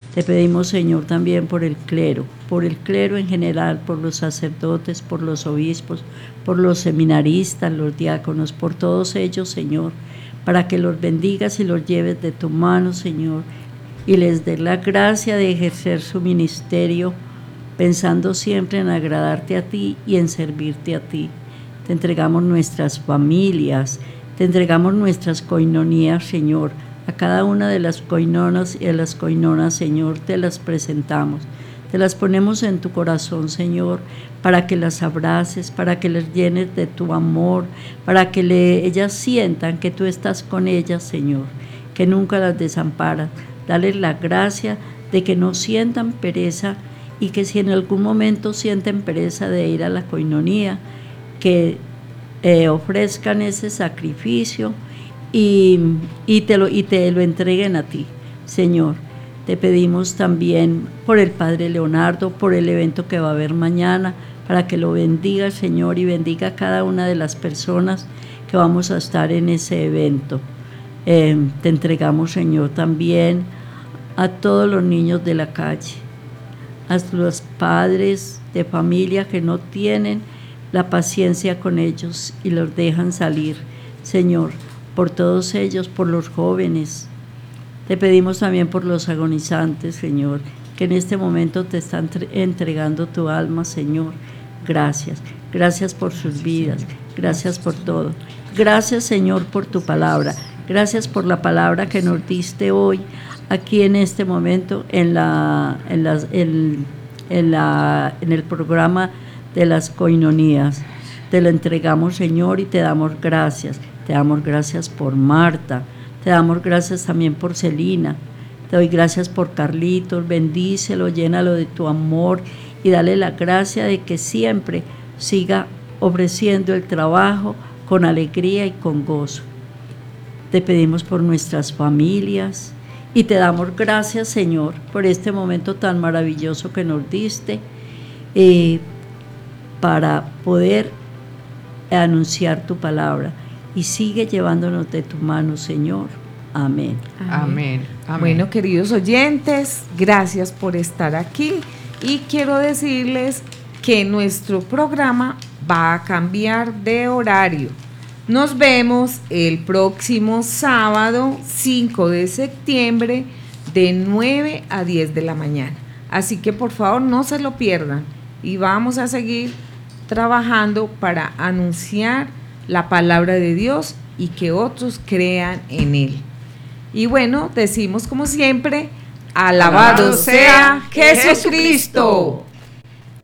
Te pedimos, Señor, también por el clero en general, por los sacerdotes, por los obispos, por los seminaristas, los diáconos, por todos ellos, Señor, para que los bendigas y los lleves de tu mano, Señor, y les des la gracia de ejercer su ministerio, pensando siempre en agradarte a ti y en servirte a ti. Te entregamos nuestras familias, te entregamos nuestras coinonías, Señor. A cada una de las coinonas y de las coinonas, Señor, te las presentamos. Te las ponemos en tu corazón, Señor, para que las abraces, para que les llenes de tu amor, para que ellas sientan que tú estás con ellas, Señor, que nunca las desamparas. Dales la gracia de que no sientan pereza y que si en algún momento sienten pereza de ir a la coinonía, que ofrezcan ese sacrificio y te lo entreguen a ti, Señor. Te pedimos también por el Padre Leonardo, por el evento que va a haber mañana, para que lo bendiga, Señor, y bendiga a cada una de las personas que vamos a estar en ese evento. Te entregamos, Señor, también a todos los niños de la calle, a los padres de familia que no tienen la paciencia con ellos y los dejan salir, Señor, por todos ellos, por los jóvenes. Te pedimos también por los agonizantes, Señor, que en este momento te están entregando tu alma, Señor. Gracias, gracias por sus vidas, gracias por todo. Gracias, Señor, por tu palabra. Gracias por la palabra que nos diste hoy, aquí en este momento, en el programa de las coinonías. Te lo entregamos, Señor, y te damos gracias. Te damos gracias por Marta, te damos gracias también por Celina, te doy gracias por Carlitos, bendícelo, llénalo de tu amor y dale la gracia de que siempre siga ofreciendo el trabajo con alegría y con gozo. Te pedimos por nuestras familias y te damos gracias, Señor, por este momento tan maravilloso que nos diste para poder anunciar tu palabra. Y sigue llevándonos de tu mano, Señor. Amén. Amén. Amén. Bueno, queridos oyentes, gracias por estar aquí. Y quiero decirles que nuestro programa va a cambiar de horario. Nos vemos el próximo sábado 5 de septiembre de 9 a 10 de la mañana. Así que por favor no se lo pierdan. Y vamos a seguir trabajando para anunciar la palabra de Dios y que otros crean en Él. Y bueno, decimos como siempre, alabado sea Jesucristo.